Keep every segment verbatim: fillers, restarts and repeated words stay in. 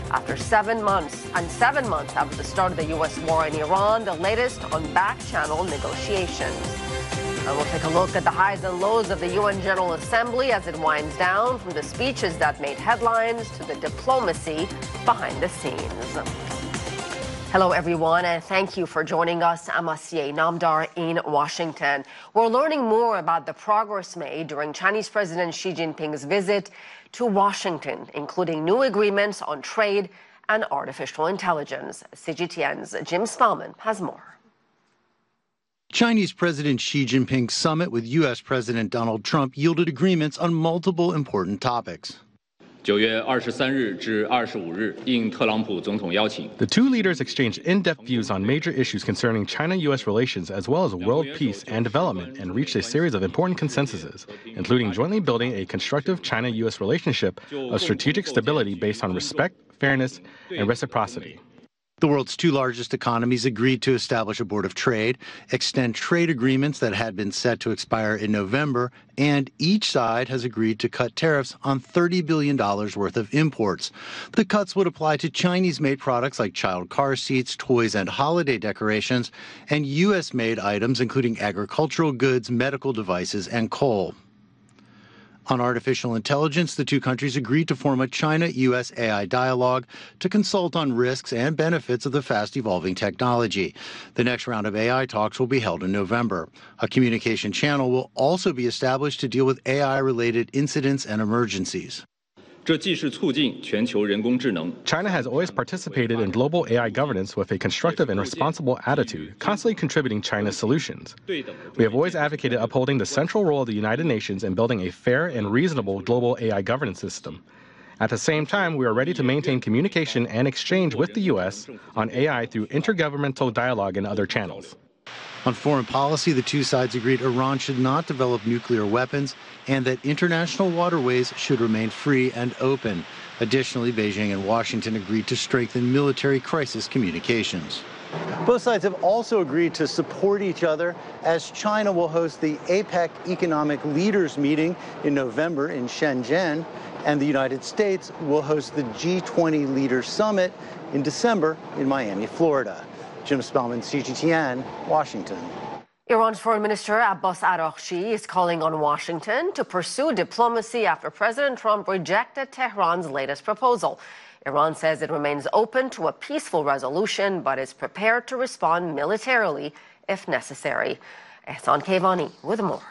After seven months, and seven months after the start of the U S war in Iran, the latest on back-channel negotiations. And we'll take a look at the highs and lows of the U N General Assembly as it winds down, from the speeches that made headlines to the diplomacy behind the scenes. Hello, everyone, and thank you for joining us. I'm Asiye Namdar in Washington. We're learning more about the progress made during Chinese President Xi Jinping's visit to Washington, including new agreements on trade and artificial intelligence. C G T N's Jim Spellman has more. Chinese President Xi Jinping's summit with U S President Donald Trump yielded agreements on multiple important topics. The two leaders exchanged in-depth views on major issues concerning China-U S relations as well as world peace and development, and reached a series of important consensuses, including jointly building a constructive China-U S relationship of strategic stability based on respect, fairness, and reciprocity. The world's two largest economies agreed to establish a board of trade, extend trade agreements that had been set to expire in November, and each side has agreed to cut tariffs on thirty billion dollars worth of imports. The cuts would apply to Chinese-made products like child car seats, toys, and holiday decorations, and U S-made items including agricultural goods, medical devices, and coal. On artificial intelligence, the two countries agreed to form a China-U S A I dialogue to consult on risks and benefits of the fast-evolving technology. The next round of A I talks will be held in November. A communication channel will also be established to deal with A I-related incidents and emergencies. China has always participated in global A I governance with a constructive and responsible attitude, constantly contributing China's solutions. We have always advocated upholding the central role of the United Nations in building a fair and reasonable global A I governance system. At the same time, we are ready to maintain communication and exchange with the U S on A I through intergovernmental dialogue and other channels. On foreign policy, the two sides agreed Iran should not develop nuclear weapons and that international waterways should remain free and open. Additionally, Beijing and Washington agreed to strengthen military crisis communications. Both sides have also agreed to support each other as China will host the APEC Economic Leaders Meeting in November in Shenzhen, and the United States will host the G twenty Leaders Summit in December in Miami, Florida. Jim Spellman, C G T N, Washington. Iran's Foreign Minister Abbas Araghchi is calling on Washington to pursue diplomacy after President Trump rejected Tehran's latest proposal. Iran says it remains open to a peaceful resolution, but is prepared to respond militarily if necessary. Ehsan Kevani with more.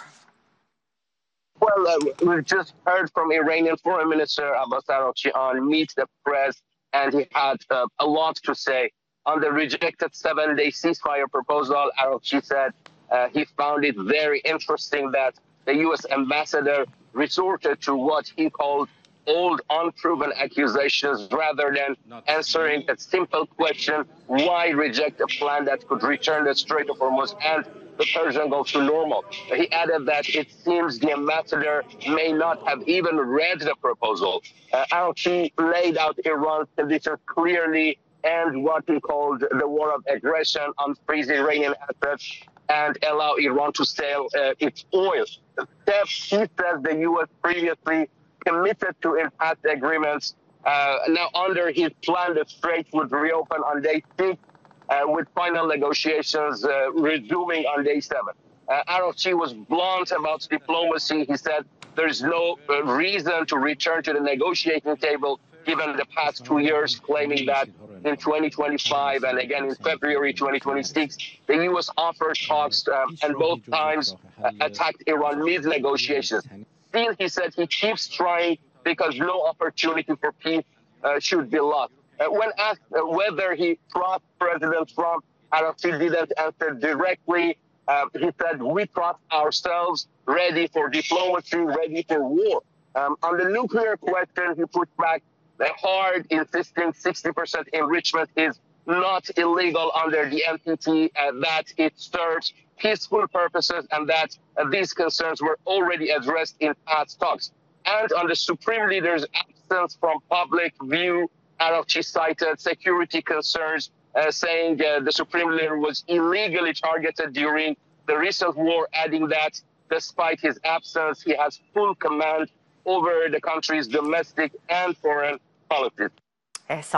Well, uh, we've just heard from Iranian Foreign Minister Abbas Araghchi on Meet the Press, and he had uh, a lot to say. On the rejected seven-day ceasefire proposal, Araghchi said uh, he found it very interesting that the U S ambassador resorted to what he called old, unproven accusations rather than answering a simple question: why reject a plan that could return the Strait of Hormuz and the Persian Gulf to normal? He added that it seems the ambassador may not have even read the proposal. Uh, Araghchi laid out Iran's conditions clearly and what he called the war of aggression, unfreeze Iranian assets, and allow Iran to sell uh, its oil. Steps he says the U S previously committed to in past agreements. Uh, now, under his plan, the Strait would reopen on day six, uh, with final negotiations uh, resuming on day seven. Uh, Araghchi was blunt about diplomacy. He said there's no uh, reason to return to the negotiating table given the past two years, claiming that in twenty twenty-five and again in February twenty twenty-six, the U S offered talks um, and both times uh, attacked Iran mid-negotiations. Still, he said he keeps trying because no opportunity for peace uh, should be lost. Uh, when asked uh, whether he trusts President Trump, Araghchi didn't answer directly. Uh, he said, we trust ourselves, ready for diplomacy, ready for war. Um, on the nuclear question, he put back the hard, insisting sixty percent enrichment is not illegal under the N P T, uh, that it serves peaceful purposes, and that uh, these concerns were already addressed in past talks. And on the Supreme Leader's absence from public view, Araghchi cited security concerns, uh, saying uh, the Supreme Leader was illegally targeted during the recent war, adding that despite his absence, he has full command over the country's domestic and foreign politics.